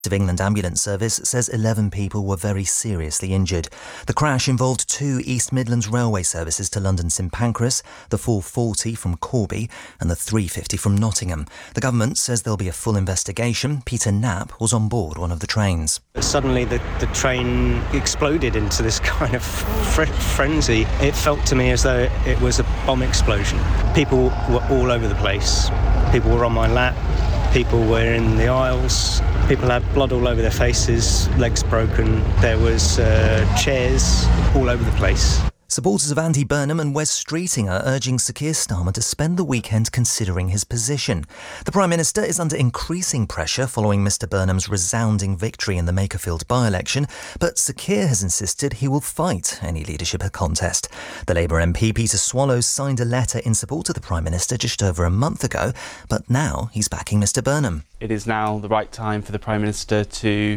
of England Ambulance Service says 11 people were very seriously injured. The crash involved two East Midlands Railway services to London St Pancras, the 440 from Corby and the 350 from Nottingham. The government says there'll be a full investigation. Peter Knapp was on board one of the trains. Suddenly the train exploded into this kind of frenzy. It felt to me as though it was a bomb explosion. People were all over the place. People were on my lap. People were in the aisles. People had blood all over their faces, legs broken. There was chairs all over the place. Supporters of Andy Burnham and Wes Streeting are urging Sir Keir Starmer to spend the weekend considering his position. The Prime Minister is under increasing pressure following Mr Burnham's resounding victory in the Makerfield by-election, but Sir Keir has insisted he will fight any leadership contest. The Labour MP Peter Swallows signed a letter in support of the Prime Minister just over a month ago, but now he's backing Mr Burnham. It is now the right time for the Prime Minister to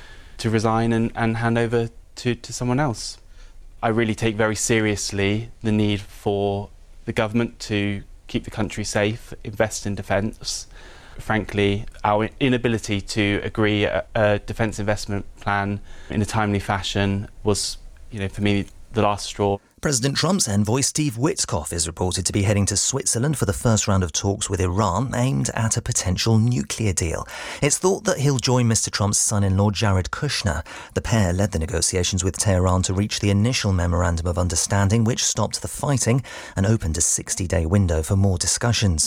resign and hand over to someone else. I really take very seriously the need for the government to keep the country safe, invest in defence. Frankly, our inability to agree a defence investment plan in a timely fashion was, for me, the last straw. President Trump's envoy Steve Witkoff is reported to be heading to Switzerland for the first round of talks with Iran aimed at a potential nuclear deal. It's thought that he'll join Mr Trump's son-in-law Jared Kushner. The pair led the negotiations with Tehran to reach the initial memorandum of understanding, which stopped the fighting and opened a 60-day window for more discussions.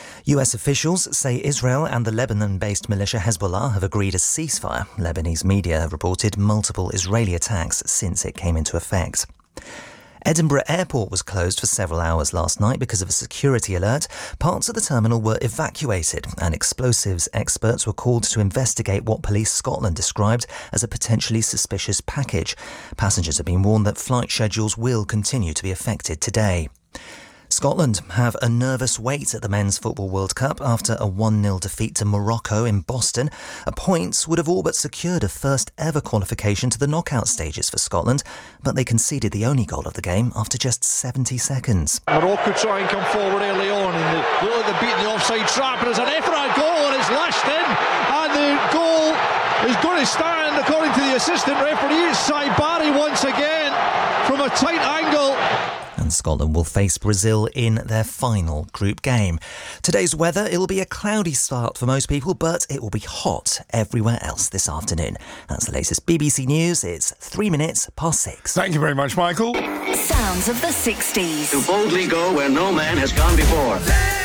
US officials say Israel and the Lebanon-based militia Hezbollah have agreed a ceasefire. Lebanese media have reported multiple Israeli attacks since it came into effect. Edinburgh Airport was closed for several hours last night because of a security alert. Parts of the terminal were evacuated and explosives experts were called to investigate what Police Scotland described as a potentially suspicious package. Passengers have been warned that flight schedules will continue to be affected today. Scotland have a nervous wait at the Men's Football World Cup after a 1-0 defeat to Morocco in Boston. A point would have all but secured a first-ever qualification to the knockout stages for Scotland, but they conceded the only goal of the game after just 70 seconds. Morocco try and come forward early on, and they're beating the offside trap, and there's an effort at goal, and it's lashed in, and the goal is going to stand, according to the assistant referee. It's Cy Barry once again from a tight angle. And Scotland will face Brazil in their final group game. Today's weather, it will be a cloudy start for most people, but it will be hot everywhere else this afternoon. That's the latest BBC News. It's 6:03. Thank you very much, Michael. Sounds of the 60s. To boldly go where no man has gone before.